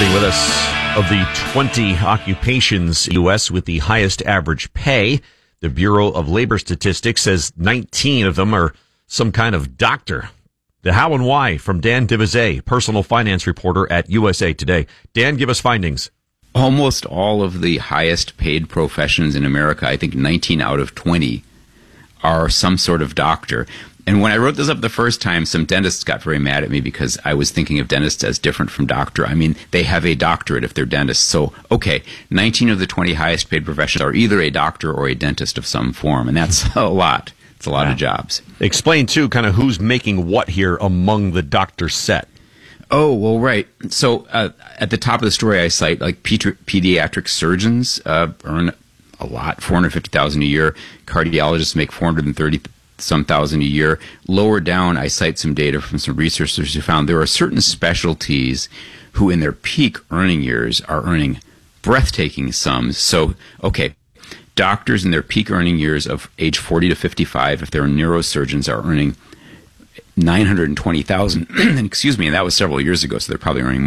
starting with us, of the 20 occupations in the U.S. with the highest average pay, the Bureau of Labor Statistics says 19 of them are some kind of doctor. The how and why from Dan Divizet, personal finance reporter at USA Today. Dan, give us findings. Almost all of the highest paid professions in America, I think 19 out of 20, are some sort of doctor. And when I wrote this up the first time, some dentists got very mad at me because I was thinking of dentists as different from doctor. I mean, they have a doctorate if they're dentists. So, okay, 19 of the 20 highest paid professions are either a doctor or a dentist of some form. And that's a lot. It's a lot of jobs. Explain, too, kind of who's making what here among the doctor set. Oh, well, right. So at the top of the story, I cite like pediatric surgeons earn a lot, $450,000 a year. Cardiologists make $430,000 a year. Lower down, I cite some data from some researchers who found there are certain specialties who in their peak earning years are earning breathtaking sums. So, okay, doctors in their peak earning years of age 40 to 55, if they're neurosurgeons, are earning $920,000. Excuse me, and that was several years ago, so they're probably earning